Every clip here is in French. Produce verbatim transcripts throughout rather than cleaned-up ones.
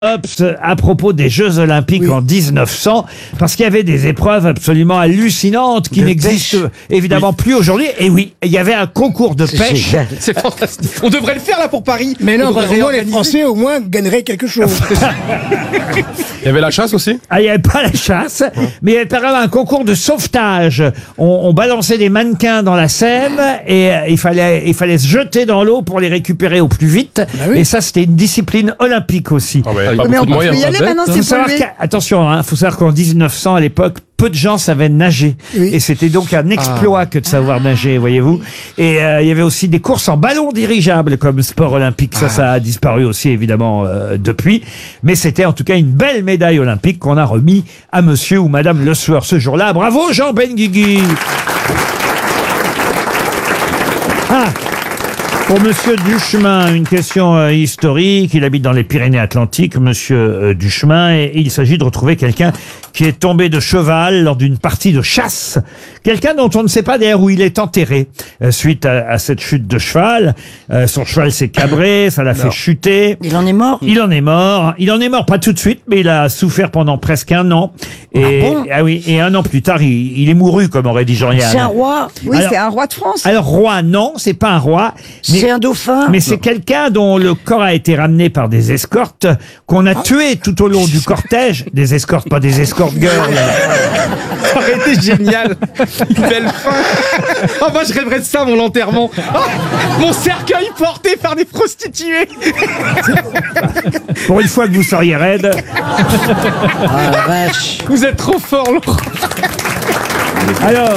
Ops, à propos des Jeux Olympiques Oui. en dix-neuf cents, parce qu'il y avait des épreuves absolument hallucinantes qui De n'existent pêche. évidemment plus aujourd'hui. Et oui, il y avait un concours de pêche. génial. C'est fantastique. On devrait le faire là pour Paris. Mais non, On devrait parce que moi, les réorganiser. Français, au moins, gagneraient quelque chose. Il y avait la chasse aussi. Ah, il n'y avait pas la chasse, mais il y avait par exemple un concours de sauvetage. On, on balançait des mannequins dans la Seine et euh, il fallait, il fallait se jeter dans l'eau pour les récupérer au plus vite. Bah oui. Et ça, c'était une discipline olympique aussi. Ah bah, pas Mais beaucoup on de peut moyens. y aller hein. maintenant, Faut c'est savoir pollué. qu'à- attention, il faut savoir qu'en dix-neuf cents, à l'époque, peu de gens savaient nager. Oui. Et c'était donc un exploit que de savoir nager, voyez-vous. Et euh, il y avait aussi des courses en ballon dirigeable comme sport olympique. Ça, ça a disparu aussi, évidemment, euh, depuis. Mais c'était en tout cas une belle médaille olympique qu'on a remis à monsieur ou madame Le Sueur ce jour-là. Bravo, Jean Benguigui. Ah, pour Monsieur Duchemin, une question euh, historique. Il habite dans les Pyrénées-Atlantiques, Monsieur euh, Duchemin, et, et il s'agit de retrouver quelqu'un qui est tombé de cheval lors d'une partie de chasse. Quelqu'un dont on ne sait pas d'ailleurs où il est enterré euh, suite à, à cette chute de cheval. Euh, son cheval s'est cabré, ça l'a fait chuter. Il en est mort. Il en est mort. Il en est mort pas tout de suite, mais il a souffert pendant presque un an. Et, Ah bon ah oui, et un an plus tard, il, il est mouru, comme aurait dit Jean-Yann. C'est un roi. Oui, Alors- c'est un roi de France. Alors roi, non, c'est pas un roi. Mais C'est un dauphin. mais c'est quelqu'un dont le corps a été ramené par des escortes qu'on a tué tout au long du cortège. Des escortes, pas des escortes girls. Ça aurait été génial. Belle fin. Oh, moi, je rêverais de ça, mon enterrement. Oh, mon cercueil porté par des prostituées. Pour une fois que vous seriez raide. Ah la vache. Vous êtes trop fort, Laurent. Alors,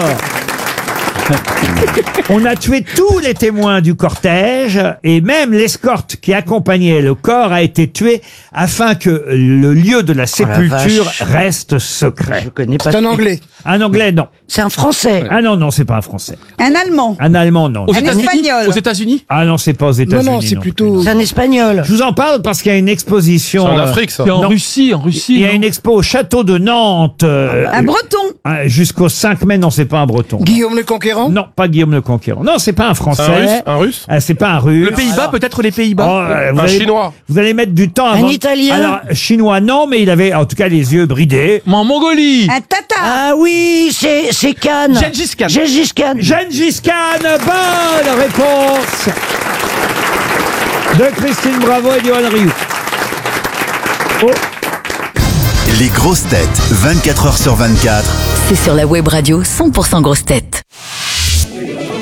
on a tué tous les témoins du cortège et même l'escorte qui accompagnait le corps a été tuée afin que le lieu de la sépulture vache. reste secret. Je connais pas. C'est un Anglais. Un Anglais, non. C'est un Français. Ah non, non, c'est pas un Français. Un Allemand. Un Allemand, non. Aux Un États-Unis. Espagnol. Aux États-Unis. Ah non, c'est pas aux Non, États-Unis. non, c'est plus. plutôt. C'est un Espagnol. Je vous en parle parce qu'il y a une exposition. C'est en euh, Afrique, ça. C'est en Non. Russie, en Russie. Il y a non une expo au château de Nantes euh, Un Breton. euh, jusqu'au cinq mai. Non, c'est pas un Breton. Guillaume le Conquérant. Non, pas Guillaume le Conquérant. Non, c'est pas un Un Français. russe. Un russe. Ah, c'est pas un Russe. Le Pays-Bas, peut-être les Oh, Pays-Bas. euh, vous Un allez- chinois. Vous allez mettre du temps avant. Italien. Alors, chinois, non, mais il avait en tout cas les yeux bridés. Mais en Mongolie. Un Tatar. Ah oui, c'est c'est Khan. Gengis Khan. Gengis Khan. Gengis Khan, bonne réponse de Christine Bravo et Johan Rioux. Oh. Les grosses têtes, vingt-quatre heures sur vingt-quatre. C'est sur la web radio cent pour cent grosses têtes.